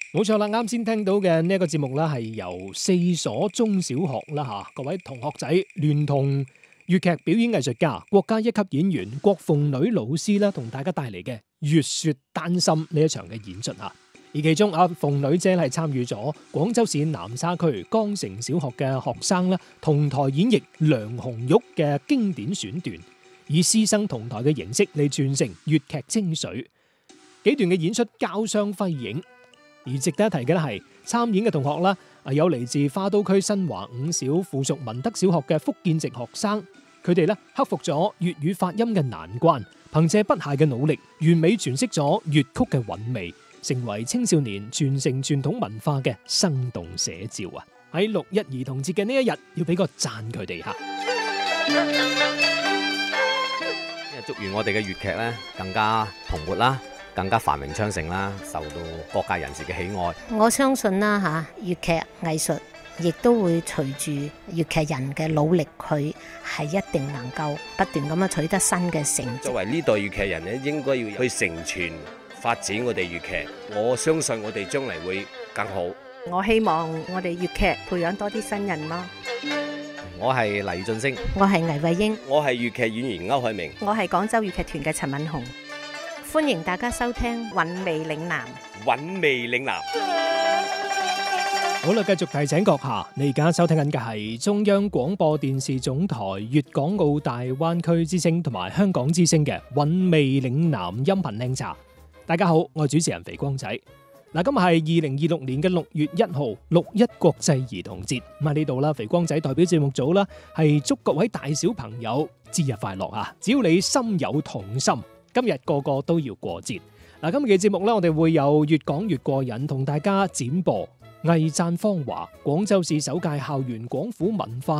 冇錯啦，啱先聽到嘅呢一個節目啦，係由4所中小學啦吓，各位同學仔聯同粵劇表演藝術家、國家一級演員郭鳳女老師啦，同大家帶嚟嘅《月雪丹心》呢一場嘅演出吓。而其中鳳女姐係參與咗廣州市南沙區江城小學嘅學生啦，同台演繹梁紅玉嘅經典選段，以師生同台嘅形式嚟傳承粵劇精髓。幾段嘅演出交相輝映。而值得一提嘅咧係參演嘅同學啦，有嚟自花都區新華五小附屬文德小學嘅福建籍學生，佢哋咧克服咗粵語發音嘅難關，憑借不懈嘅努力，完美詮釋咗粵曲嘅韻味，成為青少年傳承傳統文化嘅生動寫照啊！喺6·1兒童節嘅呢一日，要俾個讚佢哋吓。 祝願我哋嘅粵劇咧更加蓬勃啦，更加繁榮昌盛啦，受到各界人士嘅喜愛。 我相信啦嚇，粵劇藝術亦都會隨住粵劇人嘅努力，佢係一定能夠不斷咁樣取得新嘅成績。 作為呢代粵劇人咧，應該要去承傳發展我哋粵劇。我相信我哋將嚟會更好。 我希望我哋粵劇培養多啲新人咯。 我係黎俊升， 我係倪慧英， 我係粵劇演員歐海明， 我係廣州粵劇團嘅陳敏紅。 歡迎大家收聽《韻味嶺南》。 韻味嶺南。 好啦，繼續提醒閣下，你而家收聽緊嘅係中央廣播電視總台粵港澳大灣區之聲同埋香港之聲嘅《韻味嶺南》音頻靚茶。大家好，我係主持人肥光仔。嗱，今日係2026年嘅6月1號，6·1國際兒童節。咁喺呢度啦，肥光仔代表節目組啦，係祝各位大小朋友節日快樂啊！只要你心有童心，今日個個都要過節。嗱，今日嘅節目咧，我哋會有越講越過癮，同大家展播藝讚芳華廣州市首屆校園廣府文化